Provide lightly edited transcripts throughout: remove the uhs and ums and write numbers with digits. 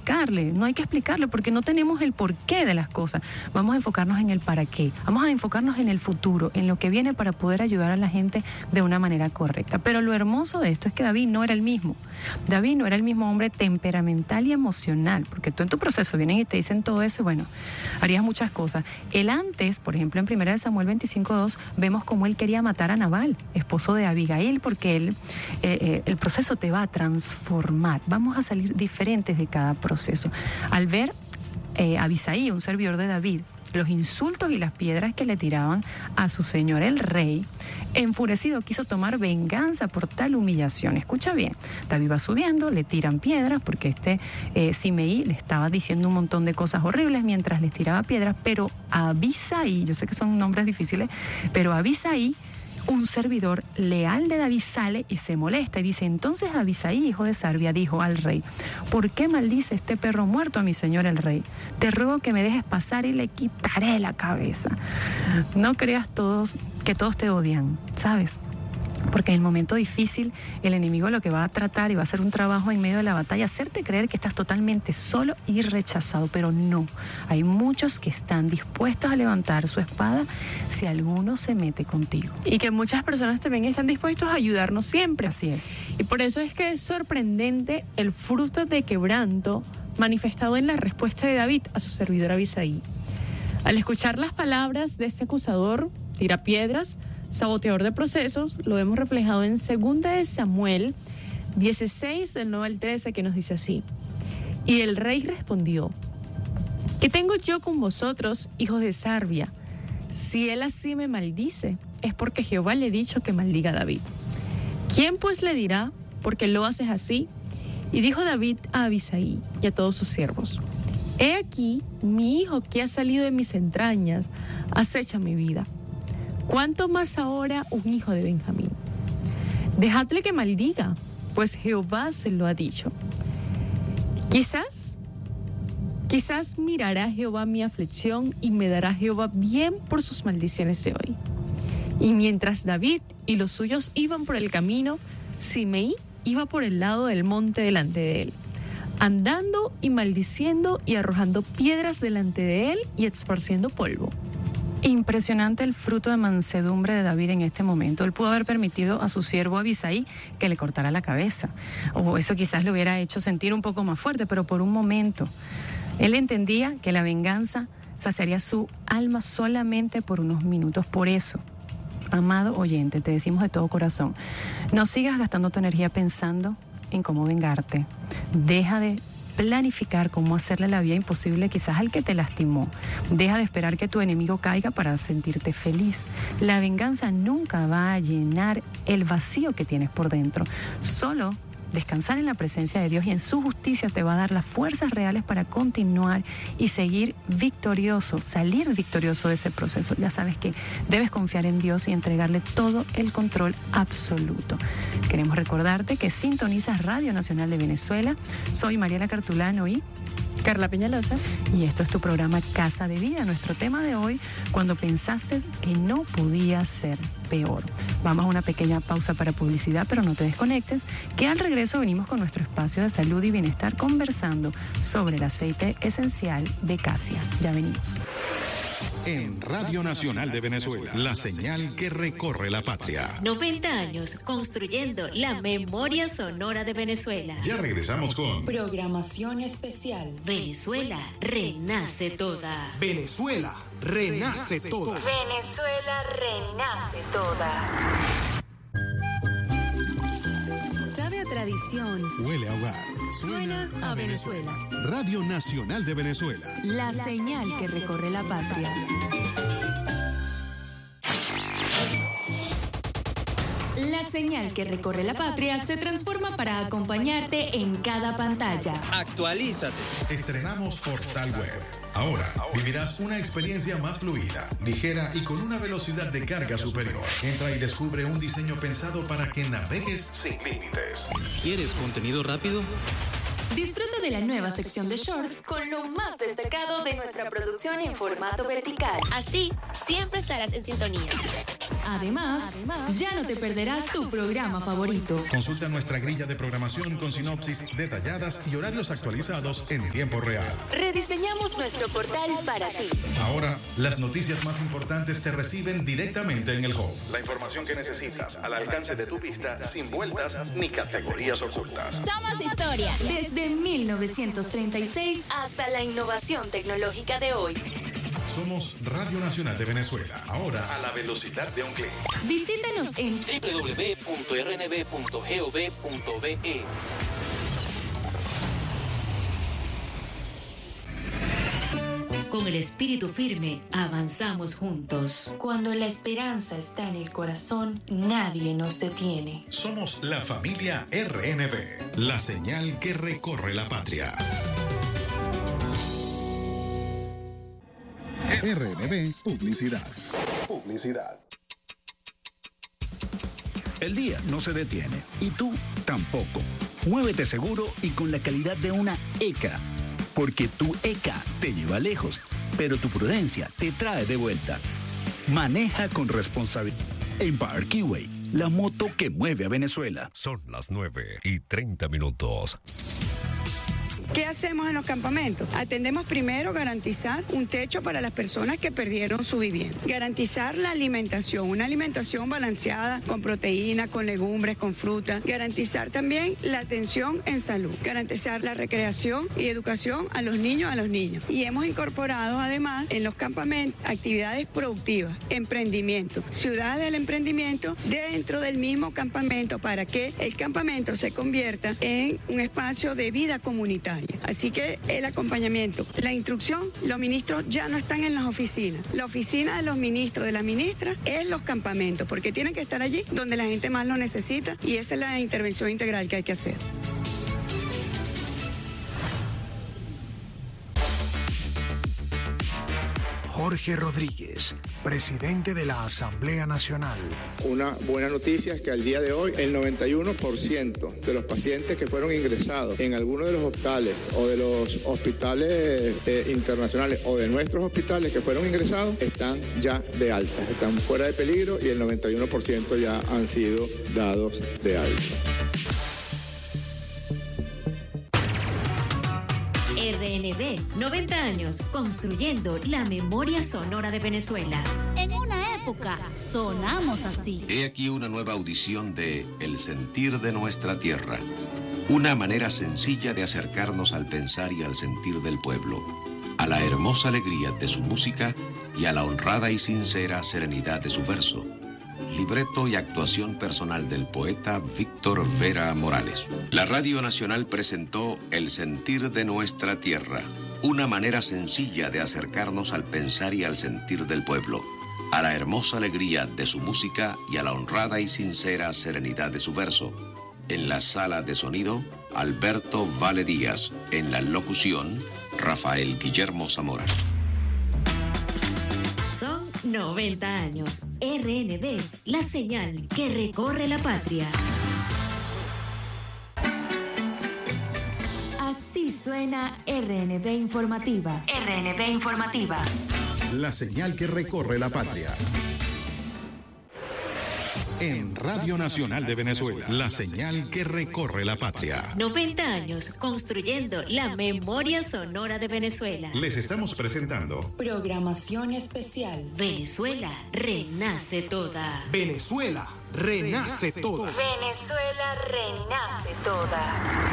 explicarle porque no tenemos el porqué de las cosas. Vamos a enfocarnos en el para qué. Vamos a enfocarnos en el futuro, en lo que viene para poder ayudar a la gente de una manera correcta. Pero lo hermoso de esto es que David no era el mismo. David no era el mismo hombre temperamental y emocional, porque tú en tu proceso vienen y te dicen todo eso y bueno, harías muchas cosas. Él antes, por ejemplo, en 1 Samuel 25:2, vemos cómo él quería matar a Nabal, esposo de Abigail, porque el proceso te va a transformar. Vamos a salir diferentes de cada proceso. Al ver Abisai, un servidor de David, los insultos y las piedras que le tiraban a su señor el rey, enfurecido quiso tomar venganza por tal humillación. Escucha bien, David va subiendo, le tiran piedras porque Simei le estaba diciendo un montón de cosas horribles mientras les tiraba piedras, pero Abisai, yo sé que son nombres difíciles, pero Abisai, un servidor leal de David, sale y se molesta y dice: entonces Abisai, hijo de Sarbia, dijo al rey: ¿por qué maldice este perro muerto a mi señor el rey? Te ruego que me dejes pasar y le quitaré la cabeza. No creas que todos te odian, ¿sabes? Porque en el momento difícil el enemigo lo que va a tratar y va a hacer un trabajo en medio de la batalla, hacerte creer que estás totalmente solo y rechazado, pero no. Hay muchos que están dispuestos a levantar su espada si alguno se mete contigo. Y que muchas personas también están dispuestos a ayudarnos siempre. Así es. Y por eso es que es sorprendente el fruto de quebranto manifestado en la respuesta de David a su servidor Abisai. Al escuchar las palabras de este acusador, tirapiedras, saboteador de procesos, lo vemos reflejado en 2 Samuel 16, del 9 al 13, que nos dice así: y el rey respondió: ¿qué tengo yo con vosotros, hijos de Sarbia? Si él así me maldice, es porque Jehová le ha dicho que maldiga a David. ¿Quién pues le dirá, por qué lo haces así? Y dijo David a Abisai y a todos sus siervos: he aquí, mi hijo que ha salido de mis entrañas acecha mi vida. ¿Cuánto más ahora un hijo de Benjamín? Dejadle que maldiga, pues Jehová se lo ha dicho. Quizás mirará Jehová mi aflicción y me dará Jehová bien por sus maldiciones de hoy. Y mientras David y los suyos iban por el camino, Simei iba por el lado del monte delante de él, andando y maldiciendo y arrojando piedras delante de él y esparciendo polvo. Impresionante el fruto de mansedumbre de David en este momento. Él pudo haber permitido a su siervo Abisai que le cortara la cabeza, o eso quizás le hubiera hecho sentir un poco más fuerte, pero por un momento él entendía que la venganza saciaría su alma solamente por unos minutos. Por eso, amado oyente, te decimos de todo corazón, no sigas gastando tu energía pensando en cómo vengarte. Deja de planificar cómo hacerle la vida imposible quizás al que te lastimó. Deja de esperar que tu enemigo caiga para sentirte feliz. La venganza nunca va a llenar el vacío que tienes por dentro. Solo descansar en la presencia de Dios y en su justicia te va a dar las fuerzas reales para continuar y seguir victorioso, salir victorioso de ese proceso. Ya sabes que debes confiar en Dios y entregarle todo el control absoluto. Queremos recordarte que sintonizas Radio Nacional de Venezuela. Soy Mariela Cartulano y Carla Peñalosa. Y esto es tu programa Casa de Vida. Nuestro tema de hoy: cuando pensaste que no podía ser peor. Vamos a una pequeña pausa para publicidad, pero no te desconectes, que al regreso venimos con nuestro espacio de salud y bienestar conversando sobre el aceite esencial de casia. Ya venimos. En Radio Nacional de Venezuela, la señal que recorre la patria. 90 años construyendo la memoria sonora de Venezuela. Ya regresamos con programación especial. Venezuela renace toda. Venezuela renace toda. Venezuela renace toda. Sabe a tradición. Huele a hogar. Suena a Venezuela. Radio Nacional de Venezuela. La señal que recorre la patria. La señal que recorre la patria se transforma para acompañarte en cada pantalla. Actualízate. Estrenamos Portal Web. Ahora vivirás una experiencia más fluida, ligera y con una velocidad de carga superior. Entra y descubre un diseño pensado para que navegues sin límites. ¿Quieres contenido rápido? Disfruta de la nueva sección de shorts con lo más destacado de nuestra producción en formato vertical. Así, siempre estarás en sintonía. Además, ya no te perderás tu programa favorito. Consulta nuestra grilla de programación con sinopsis detalladas y horarios actualizados en tiempo real. Rediseñamos nuestro portal para ti. Ahora, las noticias más importantes te reciben directamente en el home. La información que necesitas al alcance de tu vista, sin vueltas ni categorías ocultas. Somos historia. Desde 1936 hasta la innovación tecnológica de hoy. Somos Radio Nacional de Venezuela, ahora a la velocidad de un clic. Visítanos en www.rnb.gov.be. Con el espíritu firme, avanzamos juntos. Cuando la esperanza está en el corazón, nadie nos detiene. Somos la familia RNB, la señal que recorre la patria. RNB Publicidad. El día no se detiene y tú tampoco. Muévete seguro y con la calidad de una ECA. Porque tu ECA te lleva lejos, pero tu prudencia te trae de vuelta. Maneja con responsabilidad. Empire Keyway, la moto que mueve a Venezuela. Son las 9:30. ¿Qué hacemos en los campamentos? Atendemos primero garantizar un techo para las personas que perdieron su vivienda. Garantizar la alimentación, una alimentación balanceada con proteínas, con legumbres, con fruta. Garantizar también la atención en salud. Garantizar la recreación y educación a los niños, Y hemos incorporado además en los campamentos actividades productivas, emprendimiento, ciudad del emprendimiento dentro del mismo campamento para que el campamento se convierta en un espacio de vida comunitaria. Así que el acompañamiento, la instrucción, los ministros ya no están en las oficinas. La oficina de los ministros, de las ministras, es los campamentos, porque tienen que estar allí donde la gente más lo necesita y esa es la intervención integral que hay que hacer. Jorge Rodríguez, presidente de la Asamblea Nacional. Una buena noticia es que al día de hoy el 91% de los pacientes que fueron ingresados en alguno de los hospitales o de los hospitales internacionales o de nuestros hospitales que fueron ingresados están ya de alta, están fuera de peligro y el 91% ya han sido dados de alta. RNB, 90 años construyendo la memoria sonora de Venezuela. En una época sonamos así. He aquí una nueva audición de El sentir de nuestra tierra. Una manera sencilla de acercarnos al pensar y al sentir del pueblo, a la hermosa alegría de su música y a la honrada y sincera serenidad de su verso. Libreto y actuación personal del poeta Víctor Vera Morales. La Radio Nacional presentó El sentir de nuestra tierra, una manera sencilla de acercarnos al pensar y al sentir del pueblo, a la hermosa alegría de su música y a la honrada y sincera serenidad de su verso. En la sala de sonido, Alberto Vale Díaz. En la locución, Rafael Guillermo Zamora. Son 90 años. RNB, la señal que recorre la patria. Así suena RNB Informativa. RNB Informativa. La señal que recorre la patria. En Radio Nacional de Venezuela, la señal que recorre la patria. 90 años construyendo la memoria sonora de Venezuela. Les estamos presentando Programación especial. Venezuela renace toda. Venezuela renace toda. Venezuela renace toda.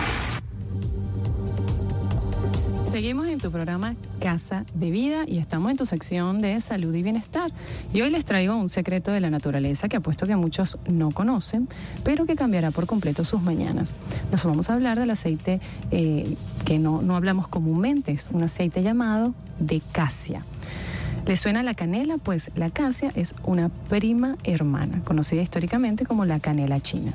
Seguimos en tu programa Casa de Vida y estamos en tu sección de salud y bienestar. Y hoy les traigo un secreto de la naturaleza que apuesto que muchos no conocen, pero que cambiará por completo sus mañanas. Nos vamos a hablar del aceite que no hablamos comúnmente, es un aceite llamado de casia. ¿Les suena la canela? Pues la casia es una prima hermana, conocida históricamente como la canela china.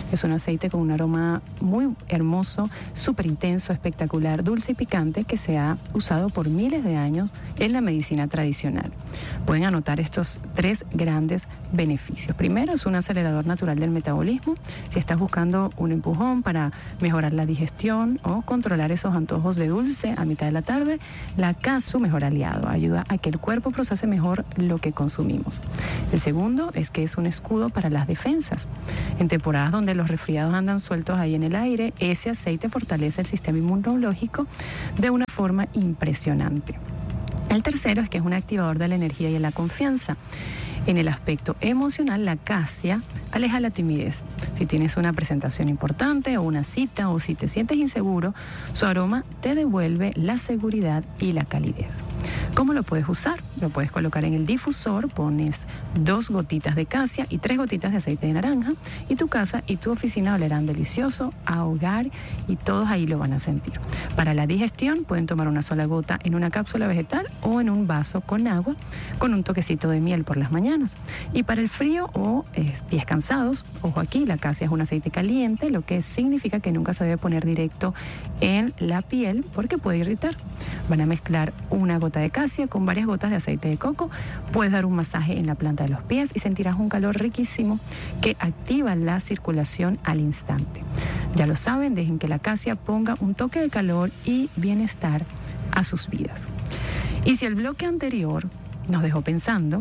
Es un aceite con un aroma muy hermoso, súper intenso, espectacular, dulce y picante que se ha usado por miles de años en la medicina tradicional. Pueden anotar estos 3 grandes beneficios. Primero, es un acelerador natural del metabolismo. Si estás buscando un empujón para mejorar la digestión o controlar esos antojos de dulce a mitad de la tarde, la K es su mejor aliado. Ayuda a que el cuerpo procese mejor lo que consumimos. El segundo es que es un escudo para las defensas. En temporadas donde los resfriados andan sueltos ahí en el aire, ese aceite fortalece el sistema inmunológico de una forma impresionante. El tercero es que es un activador de la energía y de la confianza. En el aspecto emocional, la acacia aleja la timidez. Si tienes una presentación importante o una cita o si te sientes inseguro, su aroma te devuelve la seguridad y la calidez. ¿Cómo lo puedes usar? Lo puedes colocar en el difusor, pones 2 gotitas de acacia y 3 gotitas de aceite de naranja y tu casa y tu oficina olerán delicioso, a hogar y todos ahí lo van a sentir. Para la digestión pueden tomar una sola gota en una cápsula vegetal o en un vaso con agua con un toquecito de miel por las mañanas. Y para el frío o pies cansados, ojo aquí, la acacia es un aceite caliente, lo que significa que nunca se debe poner directo en la piel porque puede irritar. Van a mezclar una gota de acacia con varias gotas de aceite de coco. Puedes dar un masaje en la planta de los pies y sentirás un calor riquísimo que activa la circulación al instante. Ya lo saben, dejen que la acacia ponga un toque de calor y bienestar a sus vidas. Y si el bloque anterior nos dejó pensando,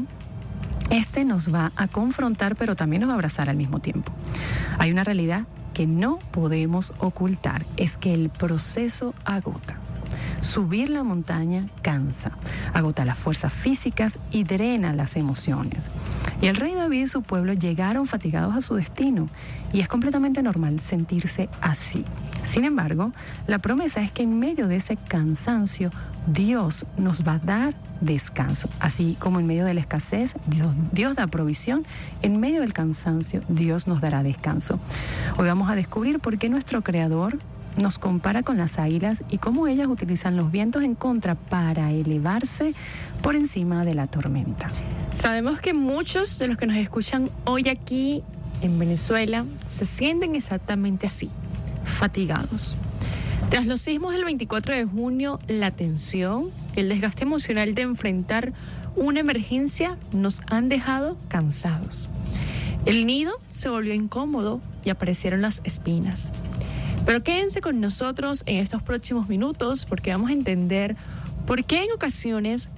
este nos va a confrontar, pero también nos va a abrazar al mismo tiempo. Hay una realidad que no podemos ocultar, es que el proceso agota. Subir la montaña cansa, agota las fuerzas físicas y drena las emociones. Y el rey David y su pueblo llegaron fatigados a su destino y es completamente normal sentirse así. Sin embargo, la promesa es que en medio de ese cansancio, Dios nos va a dar descanso. Así como en medio de la escasez, Dios da provisión, en medio del cansancio, Dios nos dará descanso. Hoy vamos a descubrir por qué nuestro Creador nos compara con las águilas y cómo ellas utilizan los vientos en contra para elevarse por encima de la tormenta. Sabemos que muchos de los que nos escuchan hoy aquí en Venezuela se sienten exactamente así, fatigados. Tras los sismos del 24 de junio, la tensión, el desgaste emocional de enfrentar una emergencia nos han dejado cansados. El nido se volvió incómodo y aparecieron las espinas. Pero quédense con nosotros en estos próximos minutos porque vamos a entender por qué en ocasiones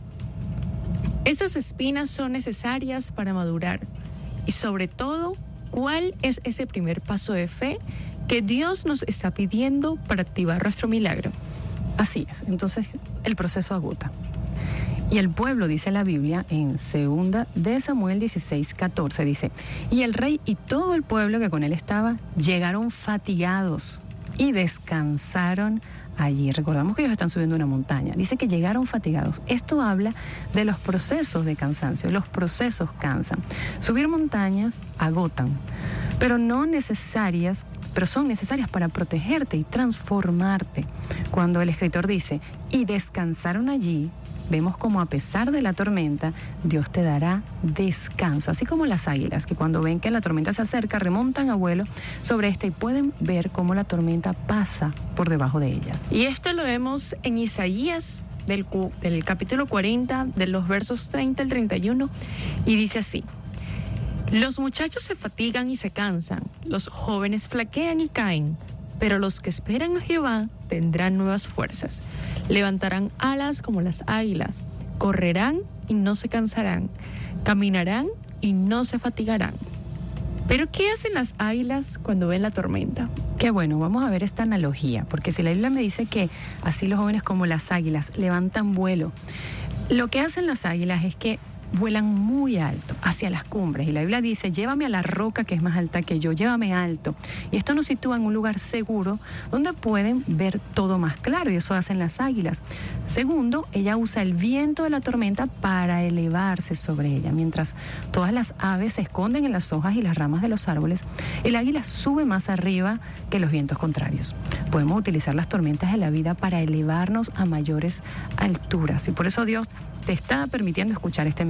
esas espinas son necesarias para madurar y sobre todo cuál es ese primer paso de fe que Dios nos está pidiendo para activar nuestro milagro. Así es, entonces el proceso agota. Y el pueblo, dice la Biblia, en 2 de Samuel 16:14, dice, y el rey y todo el pueblo que con él estaba llegaron fatigados y descansaron allí. Recordamos que ellos están subiendo una montaña. Dice que llegaron fatigados. Esto habla de los procesos de cansancio. Los procesos cansan. Subir montañas agotan, pero son necesarias para protegerte y transformarte. Cuando el escritor dice, y descansaron allí, vemos como a pesar de la tormenta, Dios te dará descanso. Así como las águilas, que cuando ven que la tormenta se acerca, remontan a vuelo sobre esta y pueden ver cómo la tormenta pasa por debajo de ellas. Y esto lo vemos en Isaías, del capítulo 40, de los versos 30 al 31, y dice así: los muchachos se fatigan y se cansan, los jóvenes flaquean y caen, pero los que esperan a Jehová tendrán nuevas fuerzas. Levantarán alas como las águilas, correrán y no se cansarán, caminarán y no se fatigarán. ¿Pero qué hacen las águilas cuando ven la tormenta? Qué bueno, vamos a ver esta analogía, porque si la Biblia me dice que así los jóvenes como las águilas levantan vuelo, lo que hacen las águilas es que vuelan muy alto hacia las cumbres y la Biblia dice, llévame a la roca que es más alta que yo, llévame alto, y esto nos sitúa en un lugar seguro donde pueden ver todo más claro, y eso hacen las águilas. Segundo, ella usa el viento de la tormenta para elevarse sobre ella. Mientras todas las aves se esconden en las hojas y las ramas de los árboles, el águila sube más arriba que los vientos contrarios. Podemos utilizar las tormentas de la vida para elevarnos a mayores alturas, y por eso Dios te está permitiendo escuchar este mensaje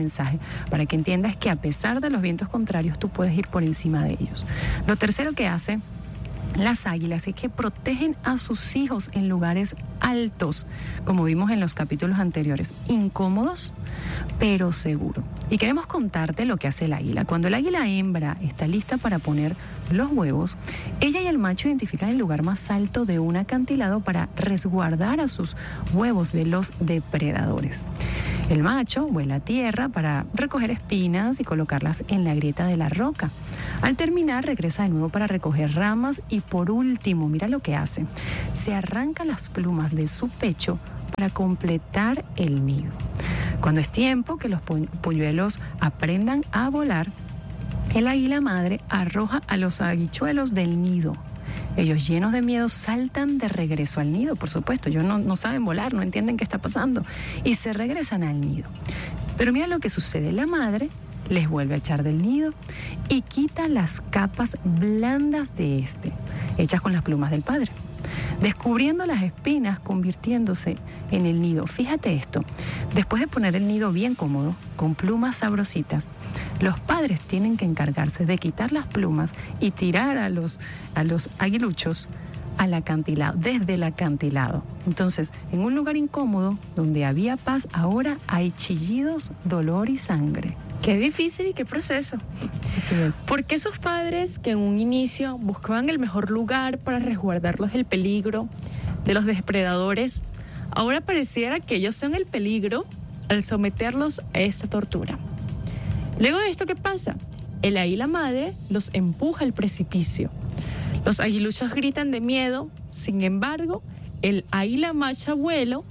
mensaje para que entiendas que a pesar de los vientos contrarios, tú puedes ir por encima de ellos. Lo tercero que hace las águilas es que protegen a sus hijos en lugares altos, como vimos en los capítulos anteriores, incómodos, pero seguro. Y queremos contarte lo que hace el águila. Cuando el águila hembra está lista para poner los huevos, ella y el macho identifican el lugar más alto de un acantilado para resguardar a sus huevos de los depredadores. El macho vuela a tierra para recoger espinas y colocarlas en la grieta de la roca. Al terminar, regresa de nuevo para recoger ramas y por último, mira lo que hace. Se arranca las plumas de su pecho para completar el nido. Cuando es tiempo que los polluelos aprendan a volar, el águila madre arroja a los habichuelos del nido. Ellos, llenos de miedo, saltan de regreso al nido, por supuesto. Ellos no saben volar, no entienden qué está pasando y se regresan al nido. Pero mira lo que sucede. La madre les vuelve a echar del nido y quita las capas blandas de este, hechas con las plumas del padre, descubriendo las espinas, convirtiéndose en el nido. Fíjate esto, después de poner el nido bien cómodo, con plumas sabrositas, los padres tienen que encargarse de quitar las plumas y tirar a los aguiluchos al acantilado, desde el acantilado. Entonces, en un lugar incómodo, donde había paz, ahora hay chillidos, dolor y sangre. Qué difícil y qué proceso. Así es. ¿Por qué esos padres que en un inicio buscaban el mejor lugar para resguardarlos del peligro, de los depredadores, ahora pareciera que ellos son el peligro al someterlos a esta tortura? Luego de esto, ¿qué pasa? El águila madre los empuja al precipicio. Los aguiluchos gritan de miedo, sin embargo, el águila macha vuela,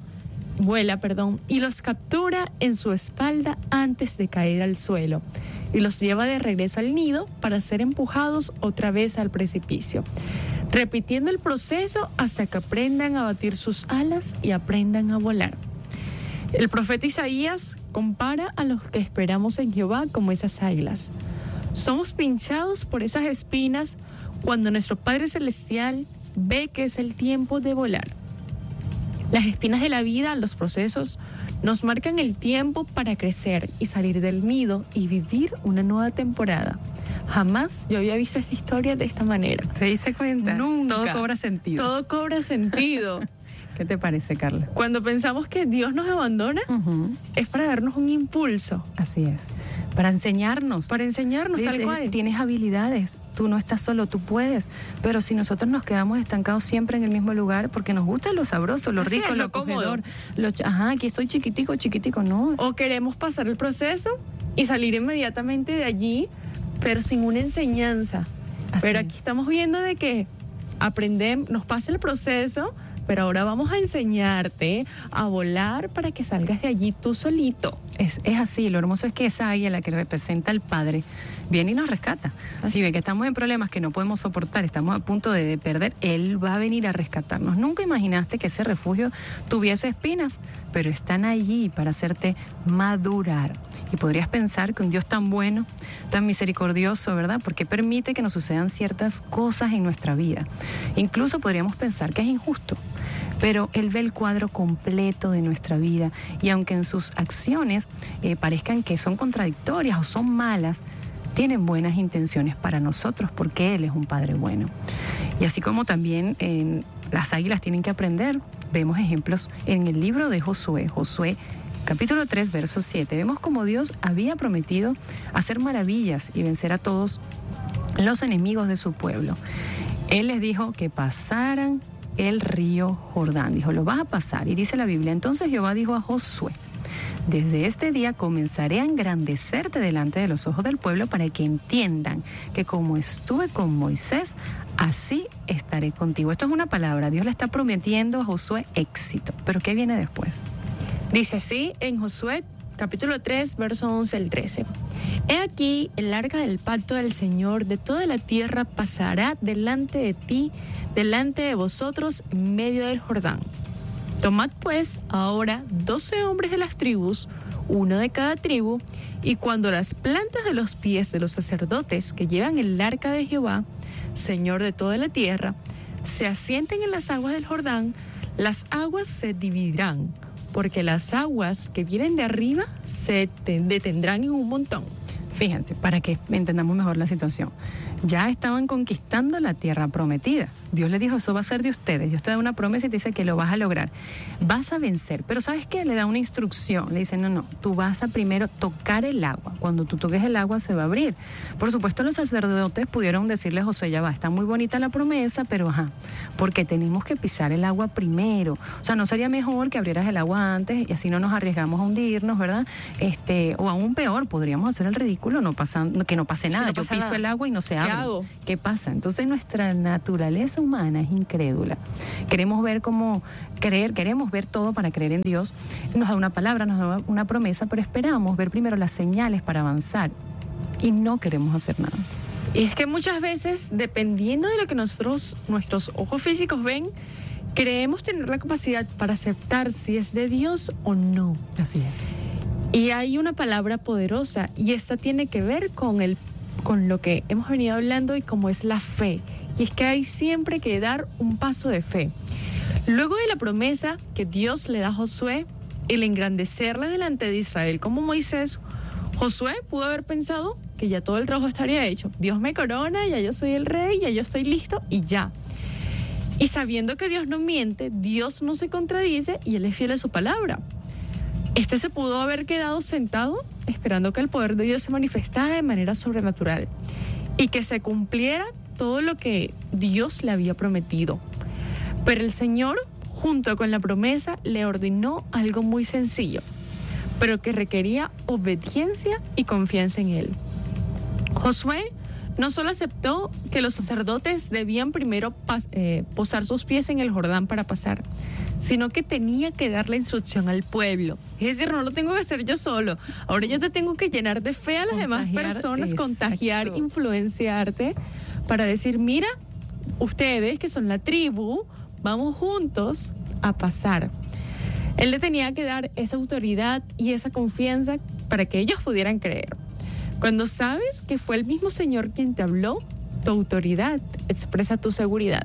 y los captura en su espalda antes de caer al suelo y los lleva de regreso al nido para ser empujados otra vez al precipicio, repitiendo el proceso hasta que aprendan a batir sus alas y aprendan a volar. El profeta Isaías compara a los que esperamos en Jehová como esas águilas. Somos pinchados por esas espinas cuando nuestro Padre Celestial ve que es el tiempo de volar. Las espinas de la vida, los procesos, nos marcan el tiempo para crecer y salir del nido y vivir una nueva temporada. Jamás yo había visto esta historia de esta manera. ¿Te diste cuenta? Nunca. Todo cobra sentido. Todo cobra sentido. ¿Qué te parece, Carla? Cuando pensamos que Dios nos abandona, es para darnos un impulso. Así es. Para enseñarnos. Tal cual. Tienes habilidades, tú no estás solo, tú puedes. Pero si nosotros nos quedamos estancados siempre en el mismo lugar, porque nos gusta lo sabroso, lo rico, lo acogedor, aquí estoy chiquitico, no. O queremos pasar el proceso y salir inmediatamente de allí, pero sin una enseñanza. Pero aquí estamos viendo de que aprendemos, nos pasa el proceso, pero ahora vamos a enseñarte a volar para que salgas de allí tú solito. Es así, lo hermoso es que esa águila que representa al Padre viene y nos rescata. Si ve que estamos en problemas que no podemos soportar, estamos a punto de perder, Él va a venir a rescatarnos. Nunca imaginaste que ese refugio tuviese espinas, pero están allí para hacerte madurar. Y podrías pensar que un Dios tan bueno, tan misericordioso, ¿verdad? Porque permite que nos sucedan ciertas cosas en nuestra vida. Incluso podríamos pensar que es injusto. Pero Él ve el cuadro completo de nuestra vida y aunque en sus acciones parezcan que son contradictorias o son malas, tienen buenas intenciones para nosotros porque Él es un Padre bueno. Y así como también las águilas tienen que aprender, vemos ejemplos en el libro de Josué, capítulo 3, verso 7. Vemos como Dios había prometido hacer maravillas y vencer a todos los enemigos de su pueblo. Él les dijo que pasaran el río Jordán. Dijo, lo vas a pasar. Y dice la Biblia, entonces Jehová dijo a Josué, desde este día comenzaré a engrandecerte delante de los ojos del pueblo para que entiendan que como estuve con Moisés, así estaré contigo. Esto es una palabra. Dios le está prometiendo a Josué éxito. ¿Pero qué viene después? Dice así en Josué capítulo 3, verso 11 al 13. He aquí, el arca del pacto del Señor de toda la tierra pasará delante de ti, delante de vosotros, en medio del Jordán. Tomad pues ahora 12 hombres de las tribus, uno de cada tribu, y cuando las plantas de los pies de los sacerdotes que llevan el arca de Jehová, Señor de toda la tierra, se asienten en las aguas del Jordán, las aguas se dividirán porque las aguas que vienen de arriba se detendrán en un montón. Fíjense, para que entendamos mejor la situación. Ya estaban conquistando la tierra prometida. Dios les dijo, eso va a ser de ustedes. Dios te da una promesa y te dice que lo vas a lograr. Vas a vencer. Pero ¿sabes qué? Le da una instrucción. Le dice, no, tú vas a primero tocar el agua. Cuando tú toques el agua se va a abrir. Por supuesto, los sacerdotes pudieron decirle a Josué, ya va, está muy bonita la promesa, pero porque tenemos que pisar el agua primero. O sea, ¿no sería mejor que abrieras el agua antes y así no nos arriesgamos a hundirnos, verdad? O aún peor, podríamos hacer el ridículo, que no pase nada. Yo piso el agua y no se abre. ¿Qué pasa? Entonces nuestra naturaleza humana es incrédula. Queremos ver todo para creer en Dios. Nos da una palabra, nos da una promesa, pero esperamos ver primero las señales para avanzar y no queremos hacer nada. Y es que muchas veces, dependiendo de lo que nuestros ojos físicos ven, creemos tener la capacidad para aceptar si es de Dios o no. Así es. Y hay una palabra poderosa y esta tiene que ver con lo que hemos venido hablando y como es la fe. Y es que hay siempre que dar un paso de fe. Luego de la promesa que Dios le da a Josué, el engrandecerla delante de Israel como Moisés, Josué pudo haber pensado que ya todo el trabajo estaría hecho. Dios me corona, ya yo soy el rey, ya yo estoy listo y ya. Y sabiendo que Dios no miente, Dios no se contradice y Él es fiel a su palabra. Se pudo haber quedado sentado esperando que el poder de Dios se manifestara de manera sobrenatural y que se cumpliera todo lo que Dios le había prometido. Pero el Señor, junto con la promesa, le ordenó algo muy sencillo, pero que requería obediencia y confianza en Él. Josué no solo aceptó que los sacerdotes debían primero posar sus pies en el Jordán para pasar, sino que tenía que dar la instrucción al pueblo. Es decir, no lo tengo que hacer yo solo. Ahora yo te tengo que llenar de fe a las demás personas, contagiar, influenciarte, para decir, mira, ustedes que son la tribu, vamos juntos a pasar. Él le tenía que dar esa autoridad y esa confianza para que ellos pudieran creer. Cuando sabes que fue el mismo Señor quien te habló, tu autoridad expresa tu seguridad.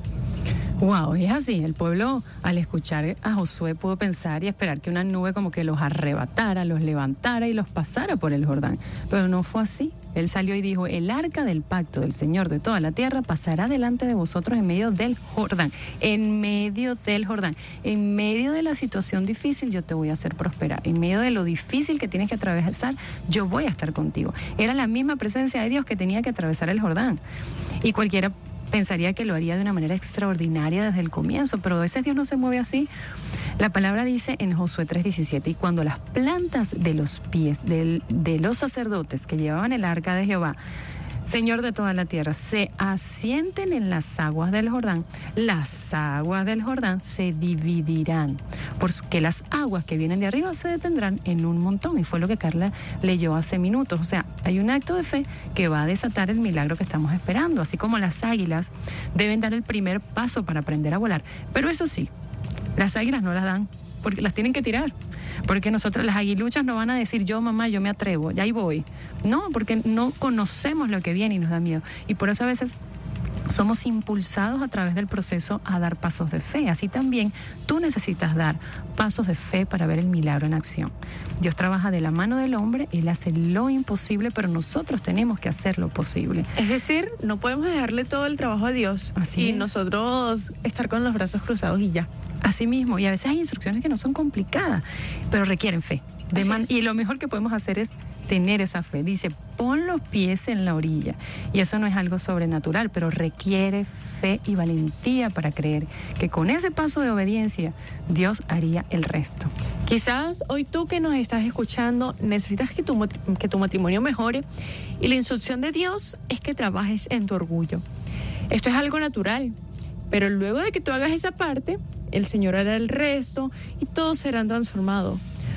Wow, es así. El pueblo, al escuchar a Josué, pudo pensar y esperar que una nube como que los arrebatara, los levantara y los pasara por el Jordán. Pero no fue así. Él salió y dijo, el arca del pacto del Señor de toda la tierra pasará delante de vosotros en medio del Jordán. En medio del Jordán. En medio de la situación difícil yo te voy a hacer prosperar. En medio de lo difícil que tienes que atravesar, yo voy a estar contigo. Era la misma presencia de Dios que tenía que atravesar el Jordán. Y cualquiera pensaría que lo haría de una manera extraordinaria desde el comienzo, pero a veces Dios no se mueve así. La palabra dice en Josué 3:17, y cuando las plantas de los pies de los sacerdotes que llevaban el arca de Jehová, Señor de toda la tierra, se asienten en las aguas del Jordán, las aguas del Jordán se dividirán, porque las aguas que vienen de arriba se detendrán en un montón. Y fue lo que Carla leyó hace minutos. O sea, hay un acto de fe que va a desatar el milagro que estamos esperando, así como las águilas deben dar el primer paso para aprender a volar. Pero eso sí, las águilas no las dan, porque las tienen que tirar. Porque nosotros, las aguiluchas, no van a decir, yo mamá, yo me atrevo, ya ahí voy. No, porque no conocemos lo que viene y nos da miedo. Y por eso a veces somos impulsados a través del proceso a dar pasos de fe. Así también tú necesitas dar pasos de fe para ver el milagro en acción. Dios trabaja de la mano del hombre, Él hace lo imposible, pero nosotros tenemos que hacer lo posible. Es decir, no podemos dejarle todo el trabajo a Dios y nosotros estar con los brazos cruzados y ya. Así mismo, y a veces hay instrucciones que no son complicadas, pero requieren fe. Y lo mejor que podemos hacer es tener esa fe. Dice, pon los pies en la orilla. Y eso no es algo sobrenatural, pero requiere fe y valentía para creer que con ese paso de obediencia, Dios haría el resto. Quizás hoy tú que nos estás escuchando, necesitas que tu matrimonio mejore, y la instrucción de Dios es que trabajes en tu orgullo. Esto es algo natural, pero luego de que tú hagas esa parte, el Señor hará el resto y todos serán transformados.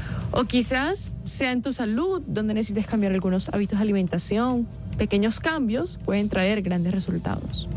O quizás sea en tu salud, donde necesites cambiar algunos hábitos de alimentación. Pequeños cambios pueden traer grandes resultados.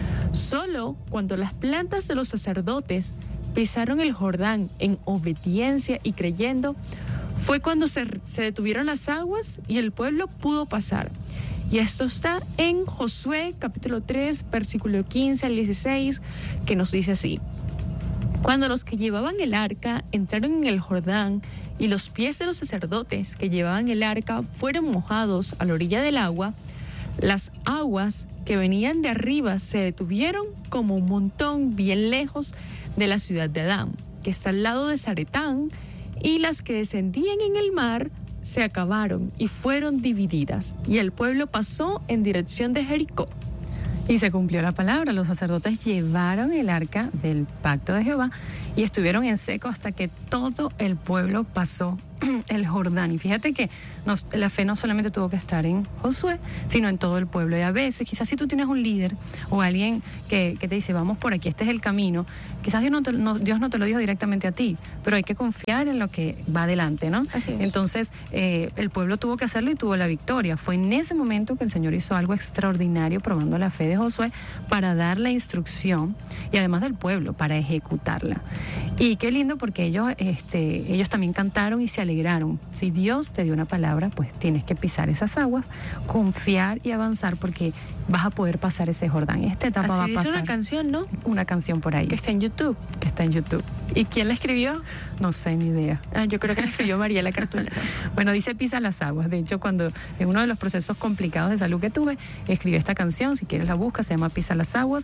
Solo cuando las plantas de los sacerdotes pisaron el Jordán en obediencia y creyendo, fue cuando se detuvieron las aguas y el pueblo pudo pasar. Y esto está en Josué capítulo 3, versículo 15 al 16, que nos dice así. Cuando los que llevaban el arca entraron en el Jordán y los pies de los sacerdotes que llevaban el arca fueron mojados a la orilla del agua, las aguas que venían de arriba se detuvieron como un montón bien lejos de la ciudad de Adán, que está al lado de Zaretán, y las que descendían en el mar se acabaron y fueron divididas, y el pueblo pasó en dirección de Jericó. Y se cumplió la palabra. Los sacerdotes llevaron el arca del pacto de Jehová y estuvieron en seco hasta que todo el pueblo pasó el Jordán. Y fíjate que la fe no solamente tuvo que estar en Josué, sino en todo el pueblo. Y a veces, quizás si tú tienes un líder o alguien que te dice, vamos por aquí, este es el camino, quizás Dios no te lo dijo directamente a ti, pero hay que confiar en lo que va adelante, ¿no? Así es. Entonces, el pueblo tuvo que hacerlo y tuvo la victoria. Fue en ese momento que el Señor hizo algo extraordinario, probando la fe de Josué para dar la instrucción y además del pueblo, para ejecutarla. Y qué lindo porque ellos también cantaron y se alegraron. Si Dios te dio una palabra, pues tienes que pisar esas aguas, confiar y avanzar porque vas a poder pasar ese Jordán. Esta etapa va a pasar. Así dice una canción, ¿no? Una canción por ahí. Que está en YouTube. Que está en YouTube. ¿Y quién la escribió? No sé, ni idea. Yo creo que la escribió Mariela Cartulera. Bueno, dice pisa las aguas. De hecho, cuando en uno de los procesos complicados de salud que tuve, escribí esta canción, si quieres la busca, se llama Pisa las aguas,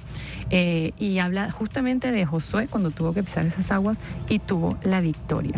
y habla justamente de Josué cuando tuvo que pisar esas aguas y tuvo la victoria.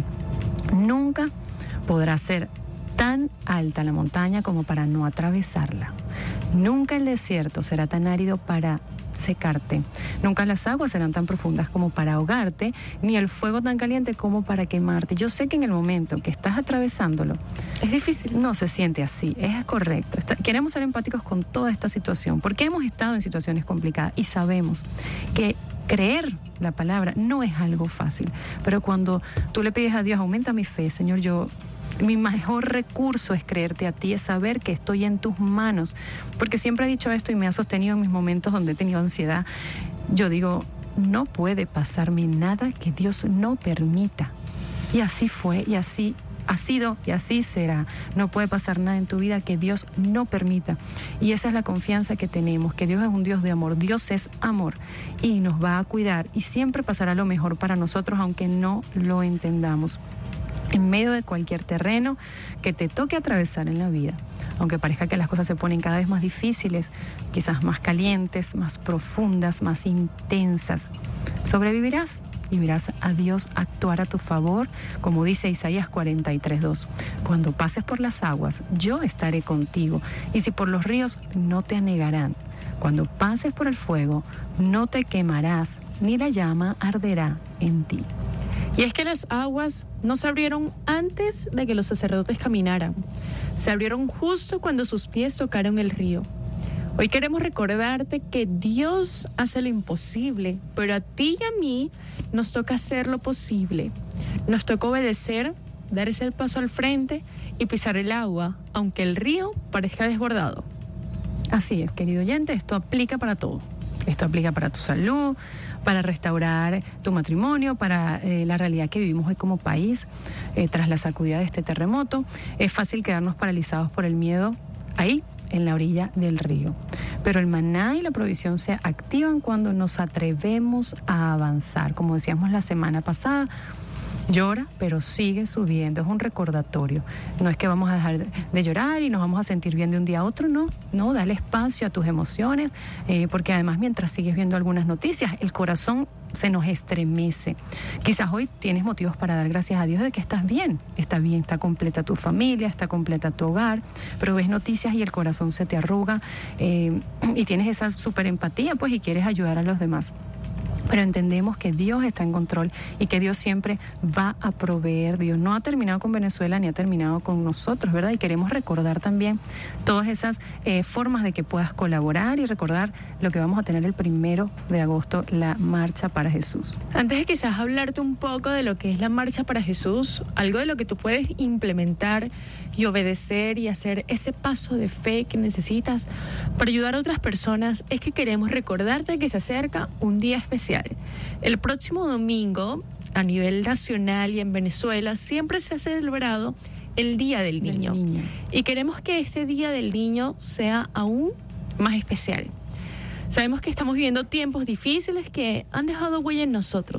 Nunca podrá ser tan alta la montaña como para no atravesarla. Nunca el desierto será tan árido para secarte. Nunca las aguas serán tan profundas como para ahogarte, ni el fuego tan caliente como para quemarte. Yo sé que en el momento que estás atravesándolo, es difícil. No se siente así, es correcto. Queremos ser empáticos con toda esta situación, porque hemos estado en situaciones complicadas y sabemos que creer la palabra no es algo fácil. Pero cuando tú le pides a Dios, aumenta mi fe, Señor, mi mejor recurso es creerte a ti, es saber que estoy en tus manos, porque siempre he dicho esto y me ha sostenido en mis momentos donde he tenido ansiedad. Yo digo, no puede pasarme nada que Dios no permita. Y así fue, y así ha sido, y así será. No puede pasar nada en tu vida que Dios no permita. Y esa es la confianza que tenemos, que Dios es un Dios de amor. Dios es amor y nos va a cuidar y siempre pasará lo mejor para nosotros, aunque no lo entendamos. En medio de cualquier terreno que te toque atravesar en la vida, aunque parezca que las cosas se ponen cada vez más difíciles, quizás más calientes, más profundas, más intensas, sobrevivirás y verás a Dios actuar a tu favor, como dice Isaías 43:2. Cuando pases por las aguas, yo estaré contigo, y si por los ríos, no te anegarán. Cuando pases por el fuego, no te quemarás, ni la llama arderá en ti. Y es que las aguas no se abrieron antes de que los sacerdotes caminaran. Se abrieron justo cuando sus pies tocaron el río. Hoy queremos recordarte que Dios hace lo imposible, pero a ti y a mí nos toca hacer lo posible. Nos toca obedecer, dar ese paso al frente y pisar el agua, aunque el río parezca desbordado. Así es, querido oyente, esto aplica para todo. Esto aplica para tu salud, para restaurar tu matrimonio, para la realidad que vivimos hoy como país, tras la sacudida de este terremoto. Es fácil quedarnos paralizados por el miedo ahí, en la orilla del río. Pero el maná y la provisión se activan cuando nos atrevemos a avanzar. Como decíamos la semana pasada, llora, pero sigue subiendo. Es un recordatorio. No es que vamos a dejar de llorar y nos vamos a sentir bien de un día a otro, no. No, dale espacio a tus emociones, porque además mientras sigues viendo algunas noticias, el corazón se nos estremece. Quizás hoy tienes motivos para dar gracias a Dios de que estás bien, está completa tu familia, está completa tu hogar, pero ves noticias y el corazón se te arruga, y tienes esa súper empatía, pues, y quieres ayudar a los demás. Pero entendemos que Dios está en control y que Dios siempre va a proveer. Dios no ha terminado con Venezuela ni ha terminado con nosotros, ¿verdad? Y queremos recordar también todas esas formas de que puedas colaborar y recordar lo que vamos a tener el 1 de agosto, la Marcha para Jesús. Antes de quizás hablarte un poco de lo que es la Marcha para Jesús, algo de lo que tú puedes implementar y obedecer y hacer ese paso de fe que necesitas para ayudar a otras personas, es que queremos recordarte que se acerca un día especial. El próximo domingo, a nivel nacional y en Venezuela, siempre se ha celebrado el Día del Niño. Y queremos que este Día del Niño sea aún más especial. Sabemos que estamos viviendo tiempos difíciles que han dejado huella en nosotros.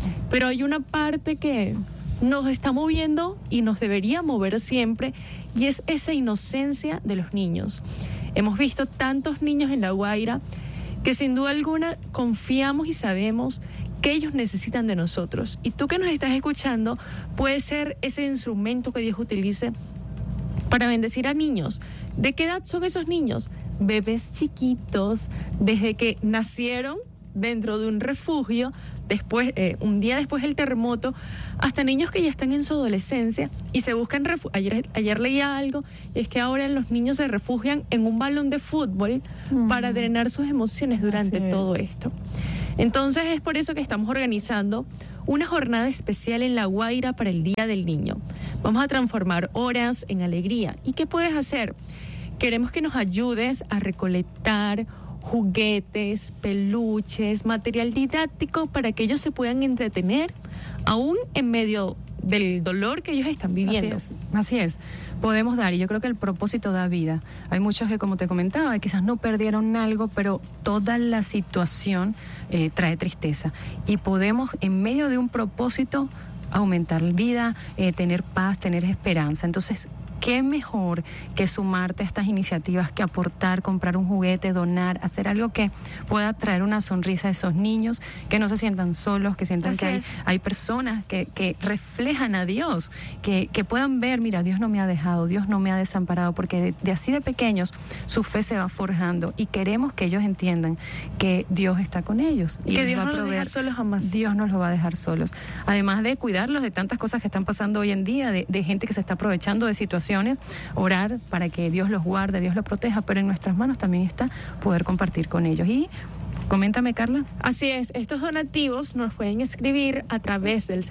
Pero hay una parte que nos está moviendo y nos debería mover siempre, y es esa inocencia de los niños. Hemos visto tantos niños en La Guaira que sin duda alguna confiamos y sabemos que ellos necesitan de nosotros. Y tú que nos estás escuchando, puede ser ese instrumento que Dios utilice para bendecir a niños. ¿De qué edad son esos niños? Bebés chiquitos, desde que nacieron dentro de un refugio, después, un día después del terremoto, hasta niños que ya están en su adolescencia y se buscan refugio. Ayer leía algo, es que ahora los niños se refugian en un balón de fútbol para drenar sus emociones durante todo esto. Entonces es por eso que estamos organizando una jornada especial en La Guaira para el Día del Niño. Vamos a transformar horas en alegría. ¿Y qué puedes hacer? Queremos que nos ayudes a recolectar juguetes, peluches, material didáctico para que ellos se puedan entretener aún en medio del dolor que ellos están viviendo. Así es. Podemos dar, y yo creo que el propósito da vida. Hay muchos que, como te comentaba, quizás no perdieron algo, pero toda la situación trae tristeza. Y podemos, en medio de un propósito, aumentar vida, tener paz, tener esperanza. Entonces, ¿qué mejor que sumarte a estas iniciativas, que aportar, comprar un juguete, donar, hacer algo que pueda traer una sonrisa a esos niños, que no se sientan solos, que sientan que hay personas que reflejan a Dios, que puedan ver, mira, Dios no me ha dejado, Dios no me ha desamparado, porque de así de pequeños su fe se va forjando y queremos que ellos entiendan que Dios está con ellos. Y que Dios no los va a dejar solos jamás. Dios no los va a dejar solos. Además de cuidarlos de tantas cosas que están pasando hoy en día, de gente que se está aprovechando de situaciones, orar para que Dios los guarde, Dios los proteja, pero en nuestras manos también está poder compartir con ellos. Y coméntame, Carla. Así es, estos donativos nos pueden escribir a través del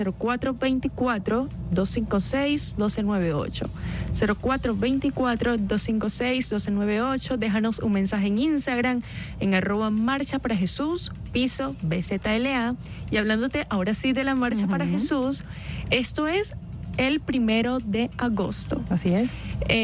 0424-256-1298. 0424-256-1298. Déjanos un mensaje en Instagram, en @marchaParaJesús, _BZLA. Y hablándote ahora sí de la Marcha para Jesús, esto es el 1 de agosto. Así es.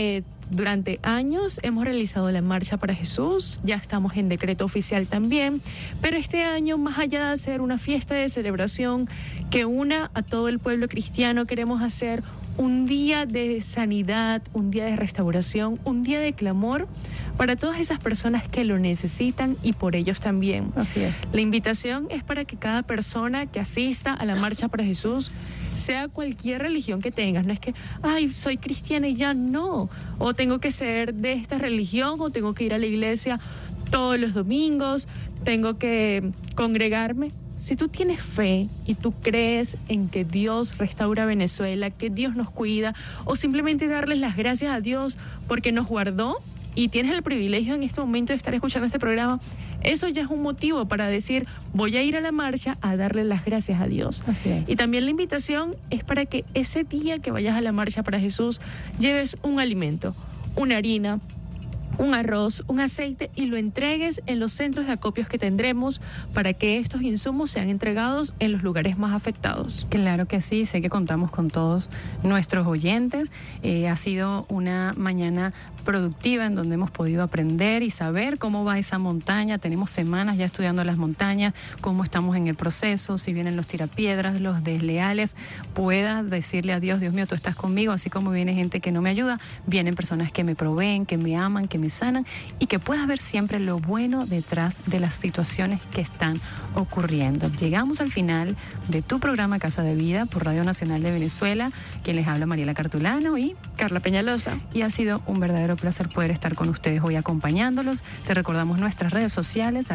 Durante años hemos realizado la Marcha para Jesús, ya estamos en decreto oficial también, pero este año, más allá de hacer una fiesta de celebración que una a todo el pueblo cristiano, queremos hacer un día de sanidad, un día de restauración, un día de clamor para todas esas personas que lo necesitan y por ellos también. Así es. La invitación es para que cada persona que asista a la Marcha para Jesús, sea cualquier religión que tengas, no es que, ay, soy cristiana y ya no, o tengo que ser de esta religión, o tengo que ir a la iglesia todos los domingos, tengo que congregarme. Si tú tienes fe y tú crees en que Dios restaura Venezuela, que Dios nos cuida, o simplemente darles las gracias a Dios porque nos guardó y tienes el privilegio en este momento de estar escuchando este programa, eso ya es un motivo para decir, voy a ir a la marcha a darle las gracias a Dios. Así es. Y también la invitación es para que ese día que vayas a la Marcha para Jesús, lleves un alimento, una harina, un arroz, un aceite, y lo entregues en los centros de acopios que tendremos para que estos insumos sean entregados en los lugares más afectados. Claro que sí, sé que contamos con todos nuestros oyentes. Ha sido una mañana productiva en donde hemos podido aprender y saber cómo va esa montaña. Tenemos semanas ya estudiando las montañas, cómo estamos en el proceso, si vienen los tirapiedras, los desleales, pueda decirle a Dios, Dios mío, tú estás conmigo, así como viene gente que no me ayuda, vienen personas que me proveen, que me aman, que me sanan, y que puedas ver siempre lo bueno detrás de las situaciones que están ocurriendo. Llegamos al final de tu programa Casa de Vida por Radio Nacional de Venezuela. Quien les habla, Mariela Cartulano y Carla Peñalosa. Y ha sido un verdadero placer poder estar con ustedes hoy acompañándolos. Te recordamos nuestras redes sociales,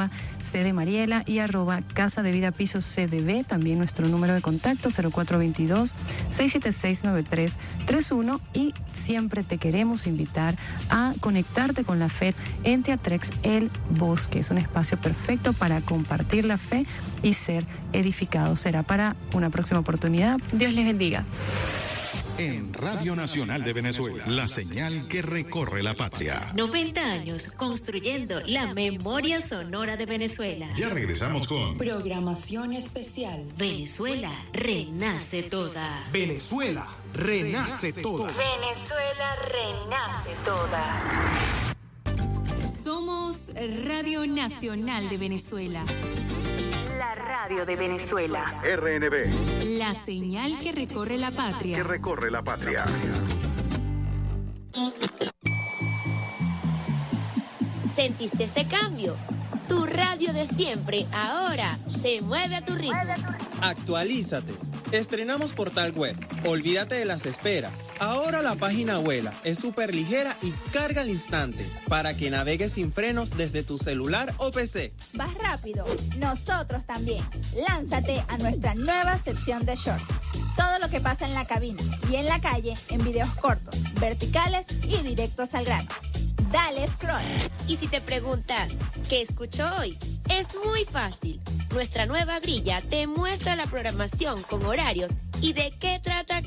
@CDMariela y @Casa de Vida Piso CDB. También nuestro número de contacto, 0422-676-9331. Y siempre te queremos invitar a conectarte con la fe en Teatrex El Bosque. Es un espacio perfecto para compartir la fe y ser edificado. Será para una próxima oportunidad. Dios les bendiga. En Radio Nacional de Venezuela, la señal que recorre la patria. 90 años construyendo la memoria sonora de Venezuela. Ya regresamos con programación especial. Venezuela renace toda. Venezuela renace toda. Venezuela renace toda. Somos Radio Nacional de Venezuela. La radio de Venezuela. RNB. La señal que recorre la patria. ¿Sentiste ese cambio? Tu radio de siempre ahora se mueve a tu ritmo. Actualízate. Estrenamos portal web. Olvídate de las esperas. Ahora la página vuela, es súper ligera y carga al instante para que navegues sin frenos desde tu celular o PC. ¿Vas rápido? Nosotros también. Lánzate a nuestra nueva sección de shorts. Todo lo que pasa en la cabina y en la calle en videos cortos, verticales y directos al grano. Dale scroll. Y si te preguntas, ¿qué escucho hoy? Es muy fácil. Nuestra nueva grilla te muestra la programación con horarios y de qué trata